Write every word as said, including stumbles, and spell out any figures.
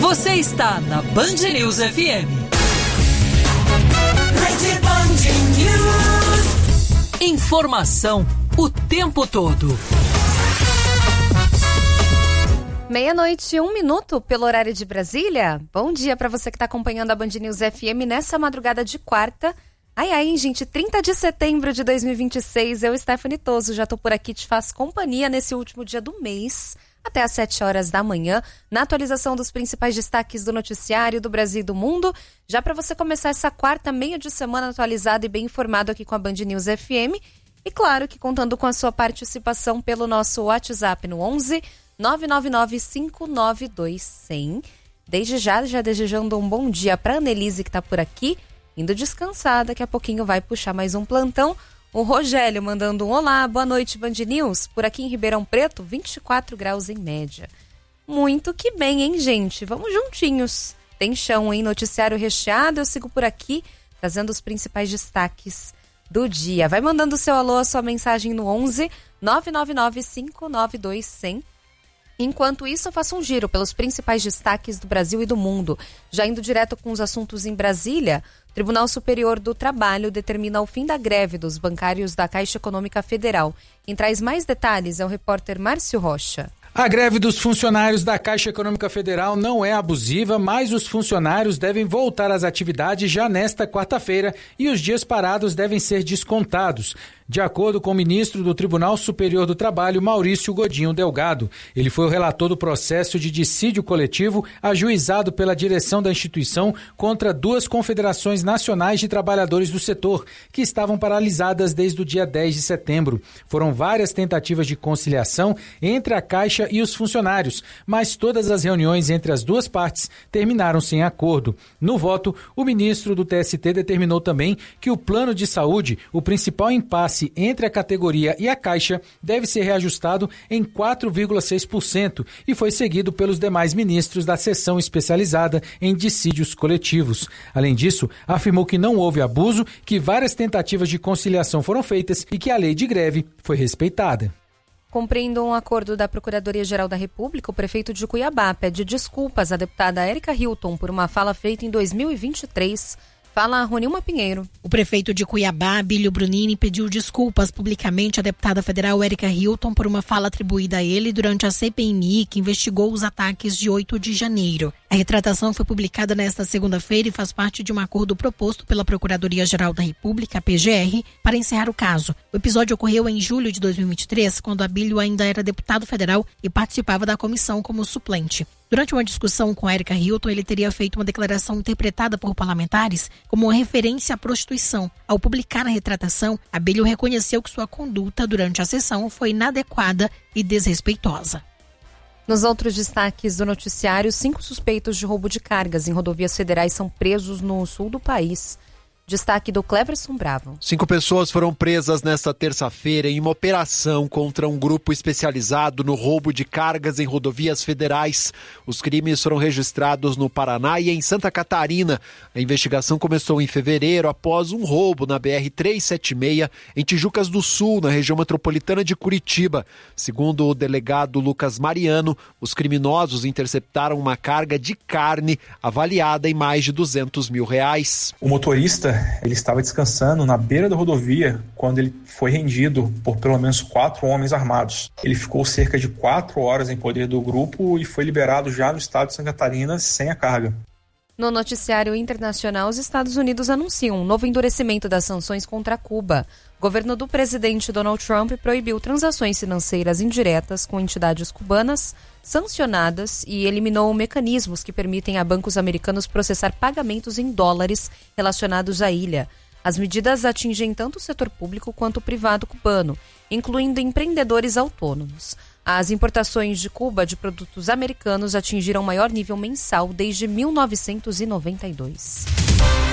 Você está na Band News F M. Rede Band News. Informação o tempo todo. Meia-noite, um minuto pelo horário de Brasília. Bom dia para você que está acompanhando a Band News F M nessa madrugada de quarta. Ai, ai, gente, trinta de setembro de dois mil e vinte e seis. Eu, Stephanie Toso, já tô por aqui, te faço companhia nesse último dia do mês, até às sete horas da manhã, na atualização dos principais destaques do noticiário do Brasil e do mundo, já para você começar essa quarta meio de semana atualizado e bem informado aqui com a Band News F M. E claro que contando com a sua participação pelo nosso WhatsApp no onze nove nove nove cinco nove dois zero zero. Desde já, já desejando um bom dia para a Annelise, que está por aqui, indo descansar, daqui a pouquinho vai puxar mais um plantão. O Rogério mandando um olá, boa noite Band News, por aqui em Ribeirão Preto, vinte e quatro graus em média. Muito que bem, hein, gente? Vamos juntinhos. Tem chão, hein? Noticiário recheado, eu sigo por aqui, trazendo os principais destaques do dia. Vai mandando o seu alô, a sua mensagem no onze nove nove nove cinco nove dois zero zero. Enquanto isso, eu faço um giro pelos principais destaques do Brasil e do mundo. Já indo direto com os assuntos em Brasília, o Tribunal Superior do Trabalho determina o fim da greve dos bancários da Caixa Econômica Federal. Quem traz mais detalhes é o repórter Márcio Rocha. A greve dos funcionários da Caixa Econômica Federal não é abusiva, mas os funcionários devem voltar às atividades já nesta quarta-feira e os dias parados devem ser descontados, de acordo com o ministro do Tribunal Superior do Trabalho, Maurício Godinho Delgado. Ele foi o relator do processo de dissídio coletivo ajuizado pela direção da instituição contra duas confederações nacionais de trabalhadores do setor, que estavam paralisadas desde o dia dez de setembro. Foram várias tentativas de conciliação entre a Caixa e os funcionários, mas todas as reuniões entre as duas partes terminaram sem acordo. No voto, o ministro do T S T determinou também que o plano de saúde, o principal impasse entre a categoria e a Caixa, deve ser reajustado em quatro vírgula seis por cento e foi seguido pelos demais ministros da seção especializada em dissídios coletivos. Além disso, afirmou que não houve abuso, que várias tentativas de conciliação foram feitas e que a lei de greve foi respeitada. Cumprindo um acordo da Procuradoria-Geral da República, o prefeito de Cuiabá pede desculpas à deputada Érica Hilton por uma fala feita em dois mil e vinte e três. Fala a Ronilma Pinheiro. O prefeito de Cuiabá, Abílio Brunini, pediu desculpas publicamente à deputada federal Érica Hilton por uma fala atribuída a ele durante a C P M I que investigou os ataques de oito de janeiro. A retratação foi publicada nesta segunda-feira e faz parte de um acordo proposto pela Procuradoria-Geral da República, a P G R, para encerrar o caso. O episódio ocorreu em julho de dois mil e vinte e três, quando Abílio ainda era deputado federal e participava da comissão como suplente. Durante uma discussão com Érica Hilton, ele teria feito uma declaração interpretada por parlamentares como uma referência à prostituição. Ao publicar a retratação, Abílio reconheceu que sua conduta durante a sessão foi inadequada e desrespeitosa. Nos outros destaques do noticiário, cinco suspeitos de roubo de cargas em rodovias federais são presos no sul do país. Destaque do Cleverson Bravo. Cinco pessoas foram presas nesta terça-feira em uma operação contra um grupo especializado no roubo de cargas em rodovias federais. Os crimes foram registrados no Paraná e em Santa Catarina. A investigação começou em fevereiro após um roubo na B R trezentos e setenta e seis em Tijucas do Sul, na região metropolitana de Curitiba. Segundo o delegado Lucas Mariano, os criminosos interceptaram uma carga de carne avaliada em mais de duzentos mil reais. O motorista ele estava descansando na beira da rodovia quando ele foi rendido por pelo menos quatro homens armados. Ele ficou cerca de quatro horas em poder do grupo e foi liberado já no estado de Santa Catarina sem a carga. No noticiário internacional, os Estados Unidos anunciam um novo endurecimento das sanções contra Cuba. O governo do presidente Donald Trump proibiu transações financeiras indiretas com entidades cubanas sancionadas e eliminou mecanismos que permitem a bancos americanos processar pagamentos em dólares relacionados à ilha. As medidas atingem tanto o setor público quanto o privado cubano, incluindo empreendedores autônomos. As importações de Cuba de produtos americanos atingiram o maior nível mensal desde mil novecentos e noventa e dois.